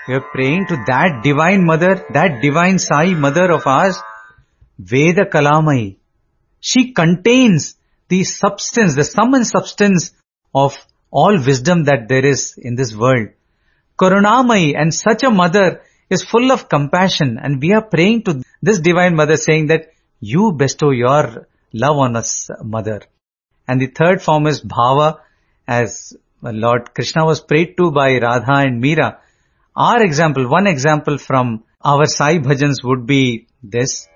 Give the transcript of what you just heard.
We are praying to that divine mother, that divine Sai mother of ours, Veda Kalamai. She contains the substance, the sum and substance of all wisdom that there is in this world. Karunamai, and such a mother is full of compassion, and we are praying to this divine mother saying that you bestow your love on us, mother. And the third form is Bhava, as Lord Krishna was prayed to by Radha and Meera. Our example, one example from our Sai bhajans would be this.